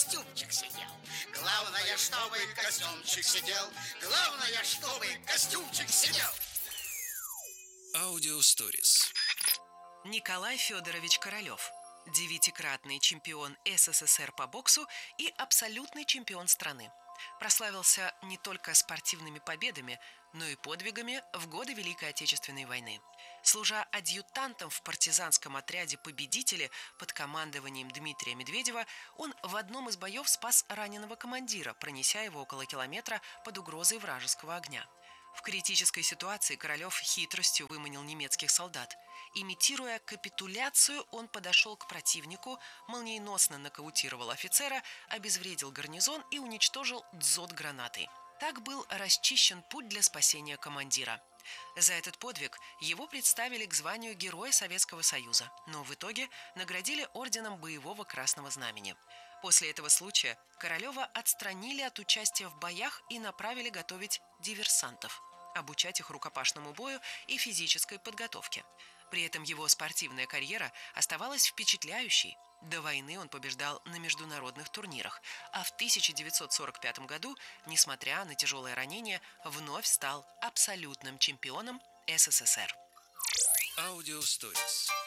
костюмчик сидел. Главное, чтобы костюмчик сидел. Главное, чтобы костюмчик сидел. Аудиосторис. Николай Федорович Королев. 9-кратный чемпион СССР по боксу и абсолютный чемпион страны. Прославился не только спортивными победами, но и подвигами в годы Великой Отечественной войны. Служа адъютантом в партизанском отряде «Победители» под командованием Дмитрия Медведева, он в одном из боев спас раненого командира, пронеся его около километра под угрозой вражеского огня. В критической ситуации Королев хитростью выманил немецких солдат. Имитируя капитуляцию, он подошел к противнику, молниеносно нокаутировал офицера, обезвредил гарнизон и уничтожил дзот гранатой. Так был расчищен путь для спасения командира. За этот подвиг его представили к званию Героя Советского Союза, но в итоге наградили орденом Боевого Красного Знамени. После этого случая Королева отстранили от участия в боях и направили готовить диверсантов, обучать их рукопашному бою и физической подготовке. При этом его спортивная карьера оставалась впечатляющей. До войны он побеждал на международных турнирах, а в 1945 году, несмотря на тяжелое ранение, вновь стал абсолютным чемпионом СССР. Аудиосторис.